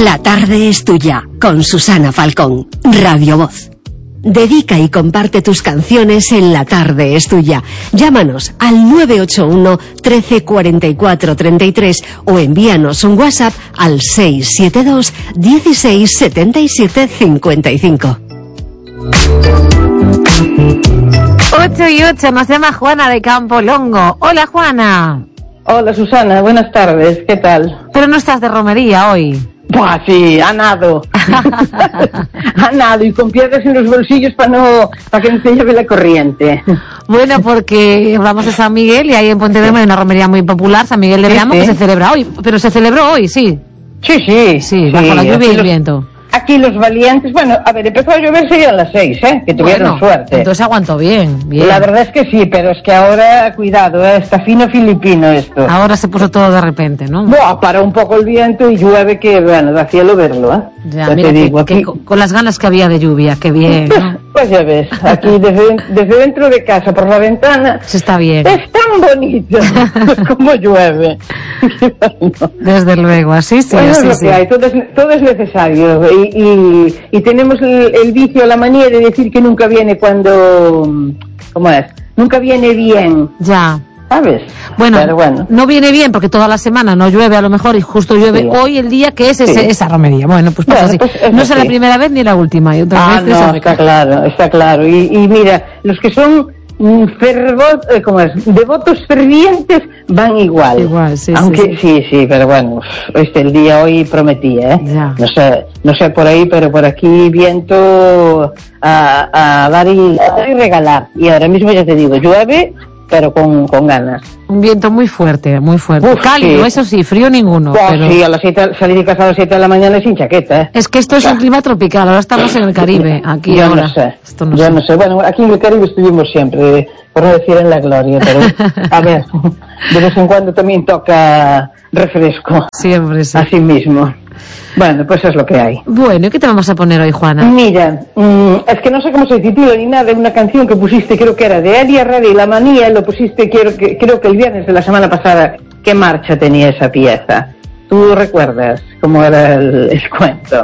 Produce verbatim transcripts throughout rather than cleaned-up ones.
La tarde es tuya, con Susana Falcón, Radio Voz. Dedica y comparte tus canciones en La tarde es tuya. Llámanos al nueve ocho uno, trece, cuarenta y cuatro, treinta y tres o envíanos un WhatsApp al seis siete dos, dieciséis, setenta y siete, cincuenta y cinco. ocho y ocho, nos llama Juana de Campolongo. Hola, Juana. Hola, Susana, buenas tardes, ¿qué tal? Pero no estás de romería hoy. Buah, sí, a nado. A nado y con piedras en los bolsillos para no, para que no se lleve la corriente. Bueno, porque vamos a San Miguel y ahí en Pontevedra hay una romería muy popular, San Miguel de Bramo, sí, sí. que se celebra hoy. Pero se celebró hoy, sí. Sí, sí. Sí, bajo sí, la lluvia y el los... viento. Aquí los valientes, bueno, a ver, empezó a llover sería a las seis, ¿eh? Que tuvieron bueno, suerte. Entonces aguantó bien, bien. La verdad es que sí, pero es que ahora, cuidado, ¿eh? Está fino filipino esto. Ahora se puso todo de repente, ¿no? Buah, paró un poco el viento y llueve que, bueno, da cielo verlo, ¿eh? Ya, ya mira, te digo, que, aquí... que, con las ganas que había de lluvia, qué bien, ¿no? Pues ya ves, aquí desde, desde dentro de casa, por la ventana... Se está bien. Es tan bonito como llueve. Bueno. Desde luego, así sí, bueno, así es lo sí. que hay, todo es, todo es necesario y... y Y tenemos el, el vicio, la manía de decir que nunca viene cuando... ¿Cómo es? Nunca viene bien. Ya. ¿Sabes? Bueno, Pero bueno, no viene bien porque toda la semana no llueve a lo mejor y justo llueve sí. hoy el día que es ese, sí. esa romería. Bueno, pues pasa bueno, así. Pues no es la primera vez ni la última. Y otras ah, veces no, está claro, está claro. Y, y mira, los que son... Fervot, eh, ¿cómo es? Devotos fervientes van igual. Igual, sí, Aunque sí, sí, sí, sí, pero bueno, este el día hoy prometía, ¿eh? Ya. No sé, no sé por ahí, pero por aquí viento a, a dar y, a dar y regalar. Y ahora mismo ya te digo, llueve, pero con, con ganas. Un viento muy fuerte, muy fuerte. Uf, cálido, sí. Eso sí, frío ninguno. Oh, pero... Sí, a las siete, salir de casa a las siete de la mañana sin chaqueta, ¿eh? Es que esto es un clima tropical, ahora estamos en el Caribe, aquí yo ahora. No sé, esto no yo sé. no sé. Bueno, aquí en el Caribe estuvimos siempre, por no decir en la gloria, pero a ver, de vez en cuando también toca refresco. Siempre, sí. Así mismo. Bueno, pues es lo que hay. Bueno, ¿y qué te vamos a poner hoy, Juana? Mira, mmm, es que no sé cómo se titula ni nada, una canción que pusiste, creo que era de Eddie Herrera y La Manía, lo pusiste quiero que, creo que el viernes de la semana pasada. ¿Qué marcha tenía esa pieza? ¿Tú recuerdas cómo era el, el cuento?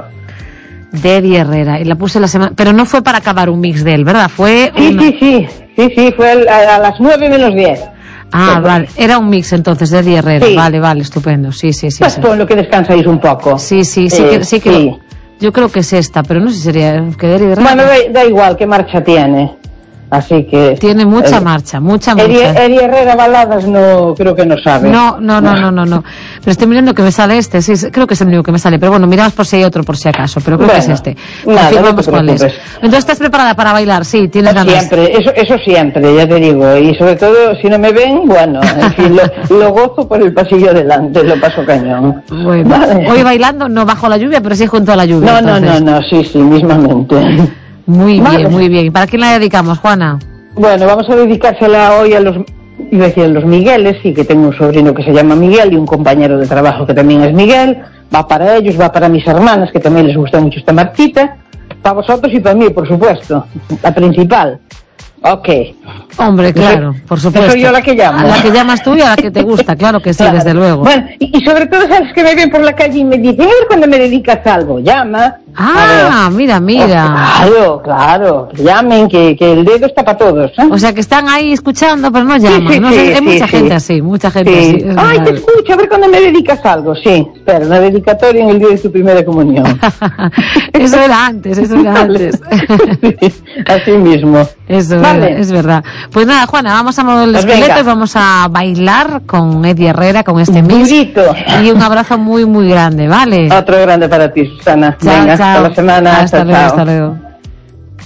De Eddie Herrera, y la puse la semana... Pero no fue para acabar un mix de él, ¿verdad? Fue Sí, una... sí, sí, sí, sí, fue a, a las nueve menos diez. Ah, vale, era un mix entonces de Eddie Herrera, sí. Vale, vale, estupendo, sí, sí, sí. Pues sí. con lo que descansáis un poco. Sí, sí, sí, eh, que, sí que sí. Lo, yo creo que es esta, pero no sé si sería que Eddie Herrera. Bueno, da, da igual qué marcha tiene. Así que... Tiene mucha eh, marcha, mucha marcha. Eddie, Eddie Herrera baladas no, creo que no sabe. No, no, no, no, no, no. Pero estoy mirando que me sale este, sí, creo que es el único que me sale. Pero bueno, miramos por si hay otro, por si acaso. Pero creo bueno, que es este. Confirmamos no cuál es. Entonces, ¿estás preparada para bailar? Sí, tienes no, ganas. Siempre, eso, eso siempre, ya te digo. Y sobre todo, si no me ven, bueno, en fin, lo, lo gozo por el pasillo delante, lo paso cañón. Bueno, vale. Hoy bailando, no bajo la lluvia, pero sí junto a la lluvia. No, entonces. no, no, no, sí, sí, mismamente. Muy vale. bien, muy bien. ¿Y para quién la dedicamos, Juana? Bueno, vamos a dedicársela hoy a los, iba a decir a los Migueles, sí que tengo un sobrino que se llama Miguel y un compañero de trabajo que también es Miguel, va para ellos, va para mis hermanas que también les gusta mucho esta marchita, para vosotros y para mí, por supuesto, la principal. Ok. Hombre, claro, soy, por supuesto. Soy yo la que llamo. A la que llamas tú y a la que te gusta, claro que sí, claro. Desde luego. Bueno, y, y sobre todo, ¿sabes? Que me ven por la calle y me dicen, a ver cuando me dedicas algo, llama. Ah, mira, mira. Oh, claro, claro, que llamen, que, que el dedo está para todos, ¿eh? O sea, que están ahí escuchando, pero no llaman. Sí, sí, no sí, sé, hay sí, mucha sí. gente así, mucha gente sí. así. Ay, te escucho, a ver cuando me dedicas algo, sí. Espera, una dedicatoria en el día de tu primera comunión. Eso era antes, eso era antes. Sí, así mismo. Eso vale. es, es verdad. Pues nada, Juana, vamos a mover el pues esqueleto venga. y vamos a bailar con Eddie Herrera, con este mix. Durito. Y un abrazo muy, muy grande, ¿vale? Otro grande para ti, Susana. Chao, venga, chao. hasta la semana. Hasta chao, luego, chao. hasta luego.